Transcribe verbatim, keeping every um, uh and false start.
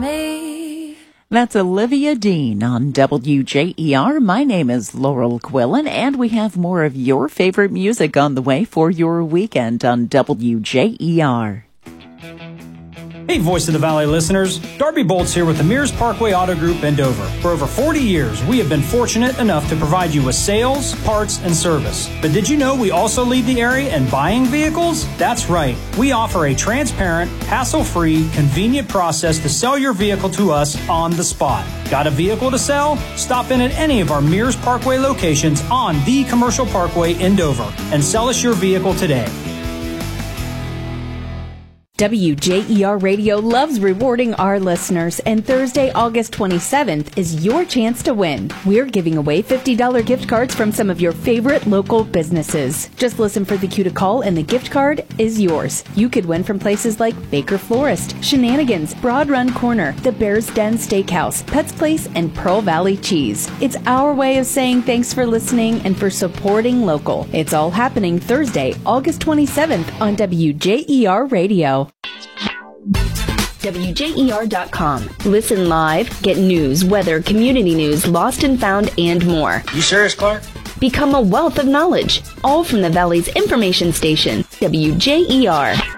me. That's Olivia Dean on W J E R. My name is Laurel Quillen, and we have more of your favorite music on the way for your weekend on W J E R. Hey, Voice of the Valley listeners. Darby Bolts here with the Mears Parkway Auto Group in Dover. For over forty years, we have been fortunate enough to provide you with sales, parts, and service. But did you know we also lead the area in buying vehicles? That's right. We offer a transparent, hassle-free, convenient process to sell your vehicle to us on the spot. Got a vehicle to sell? Stop in at any of our Mears Parkway locations on the Commercial Parkway in Dover and sell us your vehicle today. W J E R Radio loves rewarding our listeners, and Thursday, August twenty-seventh is your chance to win. We're giving away fifty dollars gift cards from some of your favorite local businesses. Just listen for the cue to call and the gift card is yours. You could win from places like Baker Florist, Shenanigans, Broad Run Corner, the Bear's Den Steakhouse, Pets Place, and Pearl Valley Cheese. It's our way of saying thanks for listening and for supporting local. It's all happening Thursday, August twenty-seventh on W J E R Radio. W J E R dot com. Listen live, get news, weather, community news, lost and found, and more. You serious, Clark? Become a wealth of knowledge, all from the Valley's information station, W J E R.